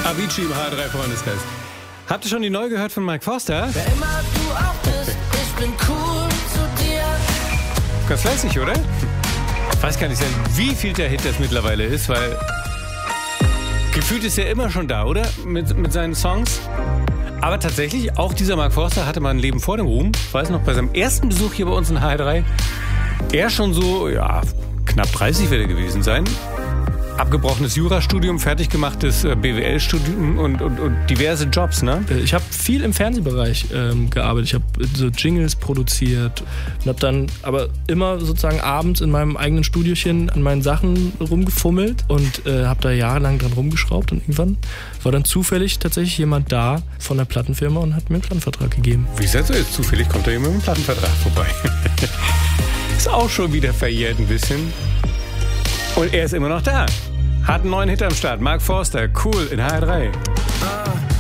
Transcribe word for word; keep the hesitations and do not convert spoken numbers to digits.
Avicii im H R drei Freundeskreis. Habt ihr schon die neu gehört von Mike Forster? Wer immer du auch bist, ich bin cool zu dir. Ganz fleißig, oder? Ich weiß gar nicht, wie viel der Hit das mittlerweile ist, weil gefühlt ist er immer schon da, oder? Mit, mit seinen Songs. Aber tatsächlich, auch dieser Mark Forster hatte mal ein Leben vor dem Ruhm. Ich weiß noch, bei seinem ersten Besuch hier bei uns in H R drei, er schon so, ja, knapp dreißig wird er gewesen sein. Abgebrochenes Jurastudium, fertig gemachtes B W L-Studium und, und, und diverse Jobs, ne? Ich habe viel im Fernsehbereich ähm, gearbeitet. Ich habe so Jingles produziert und habe dann aber immer sozusagen abends in meinem eigenen Studiochen an meinen Sachen rumgefummelt und äh, habe da jahrelang dran rumgeschraubt und irgendwann war dann zufällig tatsächlich jemand da von der Plattenfirma und hat mir einen Plattenvertrag gegeben. Wie ist das so jetzt? Zufällig kommt da jemand mit einem Plattenvertrag vorbei. Ist auch schon wieder verjährt ein bisschen. Und er ist immer noch da. Hat einen neuen Hit am Start. Mark Forster, cool in H R drei.